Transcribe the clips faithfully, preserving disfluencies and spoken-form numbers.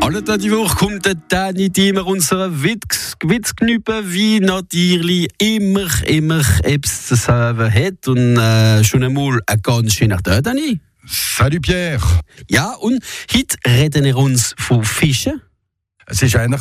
Alle die Woche kommt der Dani immer unsere Witz, Witzknüppe, wie natürlich immer, immer etwas zu sagen hat. Und äh, schon einmal ein ganz schöner Tag, Dani. Salut Pierre. Ja, und heute reden wir uns von Fischen. Es ist eigentlich,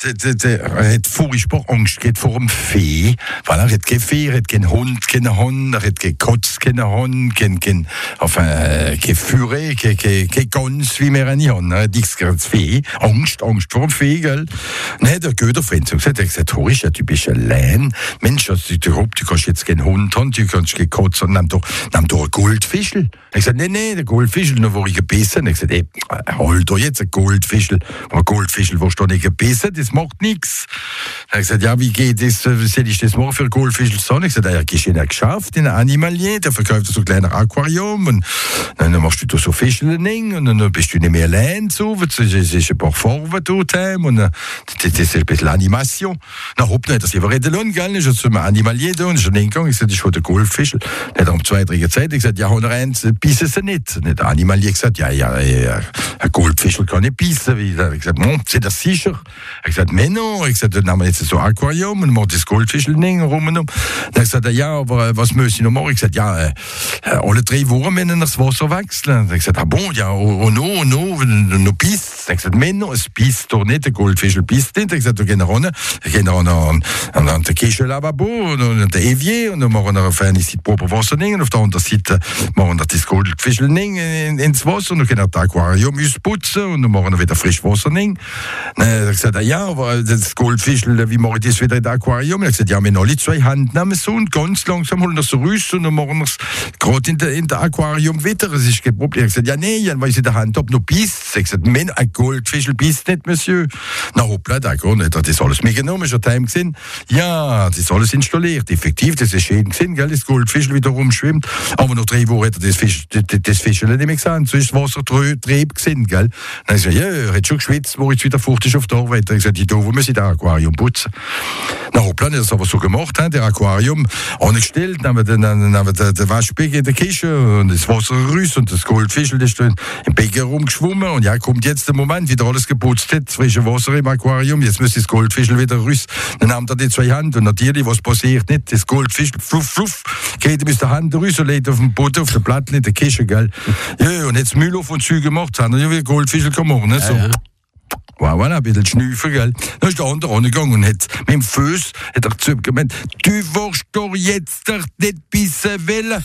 er hat furchtbar Angst geht vor dem Vieh, weil er hat kein Vieh, er hat keinen Hund, keinen Hund, er hat keinen Kotz, keinen Hund, kein, kein, enfin, kein Führer, kein, kein, kein Gans, wie wir nicht haben. Er hat nichts gegen das Vieh. Angst, Angst vor dem Vieh, gell? Dann hat der Göderfreund gesagt, er hat gesagt, horisch, du bist allein. Mensch, also, du, du kannst jetzt keinen Hund haben, du kannst keinen Kotz haben, nimm doch, nimm doch einen Goldfischl. Er hat gesagt, nee, nee, der Goldfischl, noch war ich gebissen. Er hat gesagt, ey, hol doch jetzt einen Goldfischl. Ein Goldfischl, wo steht nicht gebissen, das macht nichts. Er hat gesagt, ja, wie geht das, soll ich das machen für einen Goldfischl? So, ich gesagt, ja, gehst du in ein Geschäft, in ein Animalier, der verkauft so ein kleines Aquarium, und dann machst du da so Fischling, und dann bist du nicht mehr allein, so, es ist ein paar Farben dort, und das ist ein bisschen Animation. Dann hopp, hat er sich aber reden lassen, gell, ist jetzt so ein Animalier da, und ist schon hingegangen, ich gesagt, ich will den Goldfischl. Dann hat er um zwei, drei Zeit gesagt, ja, hat er eins, bissen sie nicht. Und der Animalier gesagt, ja, ja, ja, ein Goldfischl kann nicht bissen. Er hat gesagt, hm, sind das sicher? Er hat gesagt, Menno, er hat gesagt, dann haben wir jetzt so ein Aquarium und machen das Goldfischl rum und um. Dann hat er gesagt, ja, aber was muss ich noch machen? Ich habe gesagt, ja, äh, alle drei Wochen müssen wir das Wasser wechseln. Er hat gesagt, ah bon, ja, oh no, oh no, no pisst. Er hat gesagt, Menno, es pisst doch nicht, der Goldfischl pisst nicht. Er hat gesagt, wir gehen ran, wir gehen ran an, an, an der Küche Lavabo und an der Evier, und dann machen wir auf eine Seite proper Wasser und auf der anderen Seite machen wir das Goldfischl in, ins Wasser, und dann gehen wir das Aquarium ausputzen und dann machen wir wieder frisch Wasser. Dann hat er gesagt, ja, aber das Goldfischl, wie mache ich das wieder in das Aquarium? Er hat gesagt, ja, wir alle zwei Hand nehmen so und ganz langsam holen wir es raus und dann machen wir es gerade in der, in der Aquarium wieder. Das ist kein Problem. Er hat gesagt, ja, nee, weil ich in der Hand habe, noch pisst. Er hat gesagt, mein, ein Goldfischl pisst nicht, Monsieur. Na hoppla, da hat er das alles mitgenommen, ist ein Time gesehen. Ja, das ist alles installiert. Effektiv, das ist schön gesehen, gell, das Goldfischl wieder rumschwimmt. Aber nach drei Wochen hat er das, Fisch, das, das Fischl nicht mehr gesehen. So ist das Wasser trüb gesehen, gell. Dann hat er gesagt, ja, er hat schon geschwitzt, wo jetzt wieder furcht ist auf der Arbeit. Er hat gesagt, da wo müssen das Aquarium putzen. Na hoppla, hat er das aber so gemacht, hein, der Aquarium angestellt, dann haben wir den, dann haben wir den, den Waschbecken in der Küche und das Wasser raus und das Goldfischl ist im Becken rumgeschwommen, und ja, kommt jetzt der Moment, wie er alles geputzt hat, frische Wasser im Aquarium, jetzt muss das Goldfischl wieder raus. Dann haben wir die zwei Hände und natürlich, was passiert nicht, das Goldfischl, fluff, fluff, geht mit der Hand raus und legt auf dem Boden, auf der Platte in der Küche, gell. Ja, und jetzt Müllhof und Züge gemacht, haben wir ja wieder Goldfischl gemacht, ne, so. Ja, ja. Wow, wow, ein bisschen schnüffeln, gell. Dann ist der andere angegangen und hat mit dem Fuß hat er zu ihm gemeint, du wirst doch jetzt doch nicht bissen wollen.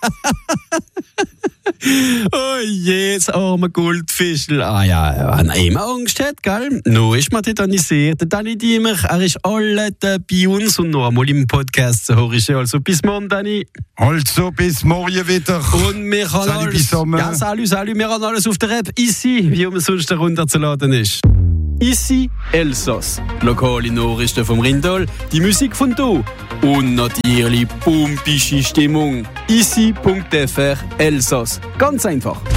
Oh je, das arme Goldfischl. Ah ja, wenn er immer Angst hat, gell? No ist man titanisiert. Der Dani Diemer, er ist alle bei uns und noch einmal im Podcast zu hören. Also bis morgen, Dani. Also bis morgen wieder. Und wir haben salut, alles... Ja, salut, salut. Wir haben alles auf der App Ici, wie umsonst herunterzuladen ist. Ici Elsass, die lokale Nachrichten vom Rindal, die Musik von Do und natürlich pumpische Stimmung. Ici punkt f r Elsass. Ganz einfach.